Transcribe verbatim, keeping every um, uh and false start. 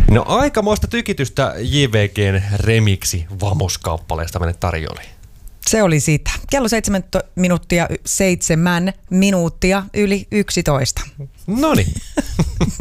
No aikamoista tykitystä J V G:n remiksi Vamos-kappaleesta meille tarjoili. Se oli sitä. Kello seitsemän minuuttia, seitsemän minuuttia yli yksitoista. Noniin.